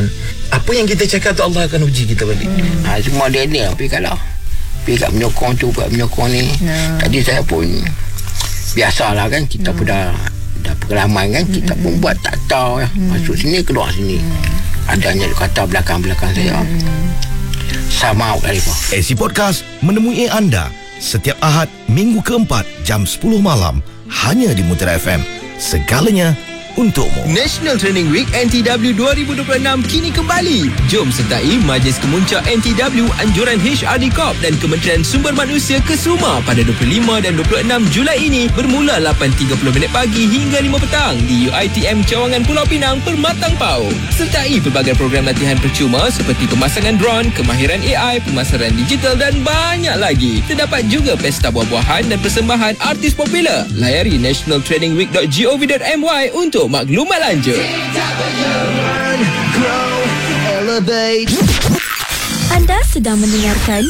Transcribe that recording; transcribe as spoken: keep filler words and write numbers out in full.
kan. Apa yang kita cakap tu Allah akan uji kita balik. hmm. ha, Semua dia ni Tapi kalau Pergi kat menyokong tu, kat menyokong ni. nah. Tadi saya pun biasalah kan. Kita hmm. pun dah Dah pengalaman kan. Kita hmm. pun buat tak tahu ya. hmm. Masuk sini, keluar sini. hmm. Adanya kata belakang-belakang saya. hmm. Sama kali pun. Esi Podcast menemui anda setiap Ahad minggu keempat jam sepuluh malam. Hanya di Mutiara F M. Segalanya untukmu. National Training Week N T W dua ribu dua puluh enam kini kembali. Jom sertai Majlis Kemuncak N T W Anjuran H R D Corp dan Kementerian Sumber Manusia ke Suma pada dua puluh lima dan dua puluh enam Julai ini bermula lapan tiga puluh minit pagi hingga lima petang di U I T M Cawangan Pulau Pinang, Permatang Pau. Sertai pelbagai program latihan percuma seperti pemasangan drone, kemahiran A I, pemasaran digital dan banyak lagi. Terdapat juga pesta buah-buahan dan persembahan artis popular. Layari national training week dot gov dot my untuk maklumat lanjut. Anda sedang mendengarkan